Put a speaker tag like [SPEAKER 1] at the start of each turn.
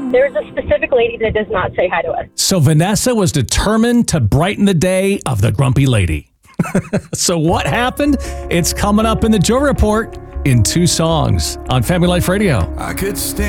[SPEAKER 1] There's a specific lady that does not say hi to us.
[SPEAKER 2] So Vanessa was determined to brighten the day of the grumpy lady. So what happened? It's coming up in the Joe Report in 2 songs on Family Life Radio.
[SPEAKER 3] I could stand